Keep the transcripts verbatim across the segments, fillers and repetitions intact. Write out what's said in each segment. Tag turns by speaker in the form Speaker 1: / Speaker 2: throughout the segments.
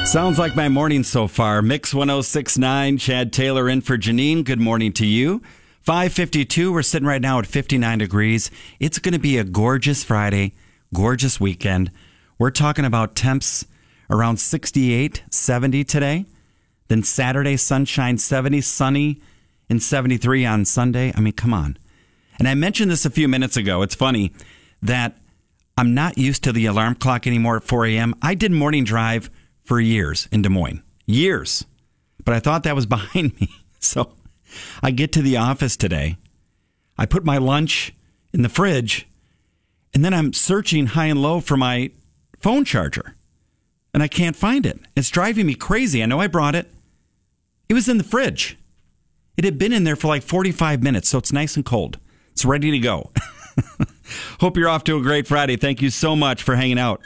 Speaker 1: Sounds like my morning so far. Mix one oh six point nine, Chad Taylor in for Janine. Good morning to you. five fifty-two, we're sitting right now at fifty-nine degrees. It's going to be a gorgeous Friday, gorgeous weekend. We're talking about temps around sixty-eight, seventy today. Then Saturday, sunshine, seventy, sunny, and seventy-three on Sunday. I mean, come on. And I mentioned this a few minutes ago. It's funny that I'm not used to the alarm clock anymore at four a.m. I did morning drive for years in Des Moines. Years. But I thought that was behind me. So I get to the office today. I put my lunch in the fridge, and then I'm searching high and low for my phone charger. And I can't find it. It's driving me crazy. I know I brought it. It was in the fridge. It had been in there for like forty-five minutes, so it's nice and cold. It's ready to go. Hope you're off to a great Friday. Thank you so much for hanging out.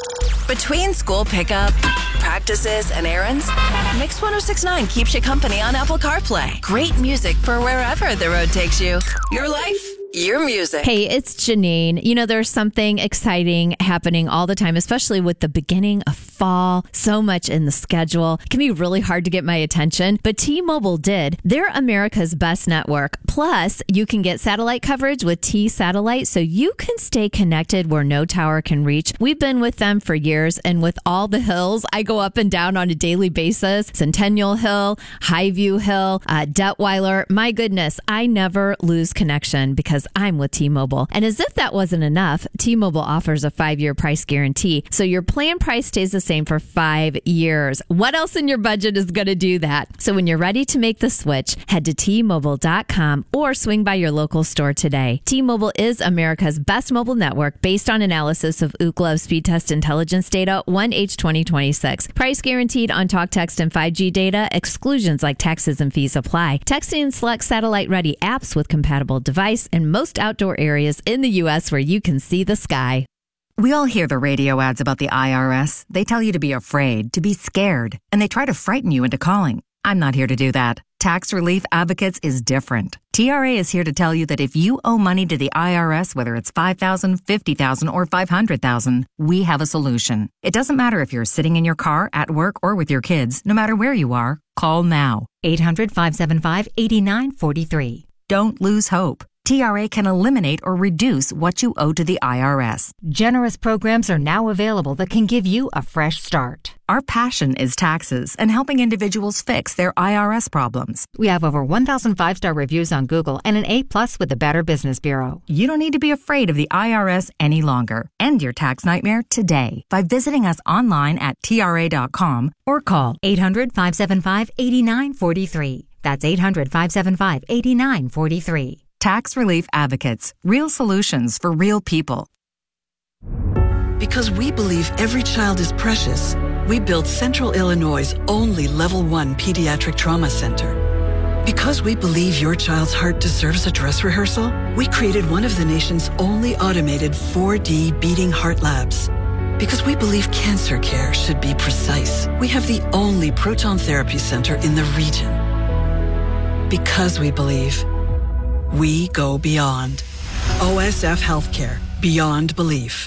Speaker 2: Between school pickup, practices, and errands, Mix one oh six point nine keeps you company on Apple CarPlay. Great music for wherever the road takes you. Your life, your music.
Speaker 3: Hey, it's Janine. You know, there's something exciting happening all the time, especially with the beginning of fall. So much in the schedule. It can be really hard to get my attention, but T-Mobile did. They're America's best network. Plus, you can get satellite coverage with T-Satellite, so you can stay connected where no tower can reach. We've been with them for years, and with all the hills I go up and down on a daily basis, Centennial Hill, Highview Hill, uh, Detweiler, my goodness, I never lose connection because I'm with T-Mobile. And as if that wasn't enough, T-Mobile offers a five-year price guarantee, so your plan price stays the same for five years. What else in your budget is going to do that? So when you're ready to make the switch, head to T Mobile dot com or swing by your local store today. T-Mobile is America's best mobile network based on analysis of Ookla speed test intelligence data one H twenty twenty-six. Price guaranteed on talk, text, and five G data. Exclusions like taxes and fees apply. Texting and select satellite-ready apps with compatible device in most outdoor areas in the U S where you can see the sky.
Speaker 4: We all hear the radio ads about the I R S. They tell you to be afraid, to be scared, and they try to frighten you into calling. I'm not here to do that. Tax Relief Advocates is different. T R A is here to tell you that if you owe money to the I R S, whether it's five thousand dollars, fifty thousand dollars, or five hundred thousand dollars, we have a solution. It doesn't matter if you're sitting in your car, at work, or with your kids. No matter where you are, call now. eight hundred, five seven five, eight nine four three. Don't lose hope. T R A can eliminate or reduce what you owe to the I R S. Generous programs are now available that can give you a fresh start. Our passion is taxes and helping individuals fix their I R S problems. We have over one thousand five-star reviews on Google and an A plus with the Better Business Bureau. You don't need to be afraid of the I R S any longer. End your tax nightmare today by visiting us online at T R A dot com or call eight hundred, five seven five, eight nine four three. That's eight hundred, five seven five, eight nine four three. Tax Relief Advocates. Real solutions for real people.
Speaker 5: Because we believe every child is precious, we built Central Illinois' only Level one Pediatric Trauma Center. Because we believe your child's heart deserves a dress rehearsal, we created one of the nation's only automated four D beating heart labs. Because we believe cancer care should be precise, we have the only proton therapy center in the region. Because we believe we go beyond. O S F Healthcare. Beyond belief.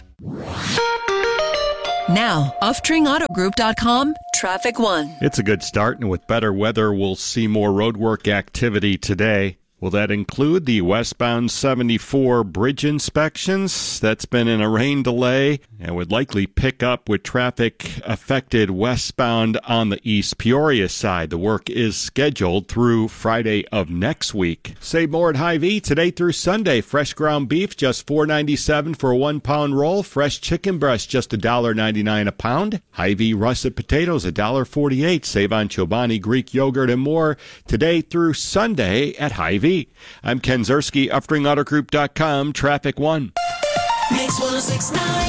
Speaker 2: Now, off tring auto group dot com, Traffic One.
Speaker 6: It's a good start, and with better weather, we'll see more roadwork activity today. Will that include the westbound seventy-four bridge inspections? That's been in a rain delay and would likely pick up with traffic affected westbound on the East Peoria side. The work is scheduled through Friday of next week. Save more at Hy-Vee today through Sunday. Fresh ground beef just four ninety-seven for a one pound roll. Fresh chicken breast just one dollar ninety-nine a pound. Hy-Vee russet potatoes one dollar forty-eight. Save on Chobani Greek yogurt and more today through Sunday at Hy-Vee. I'm Ken Zerski, Uftring Auto Group dot com, Traffic One.
Speaker 7: Mix one oh six point nine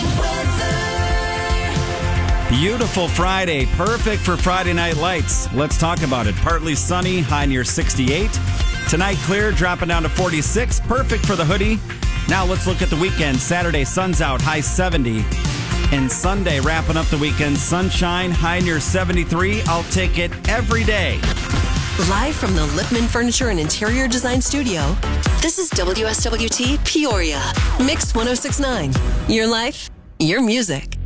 Speaker 7: weather.
Speaker 1: Beautiful Friday, perfect for Friday night lights. Let's talk about it. Partly sunny, high near sixty-eight. Tonight clear, dropping down to forty-six. Perfect for the hoodie. Now let's look at the weekend. Saturday, sun's out, high seventy. And Sunday, wrapping up the weekend, sunshine, high near seventy-three. I'll take it every day.
Speaker 2: Live from the Lippman Furniture and Interior Design Studio, this is W S W T Peoria. Mix one oh six point nine. Your life, your music.